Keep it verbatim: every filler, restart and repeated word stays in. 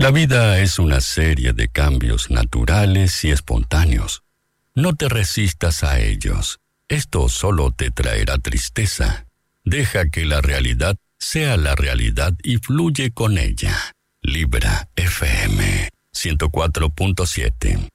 La vida es una serie de cambios naturales y espontáneos. No te resistas a ellos. Esto solo te traerá tristeza. Deja que la realidad sea la realidad y fluye con ella. Libra F M ciento cuatro punto siete.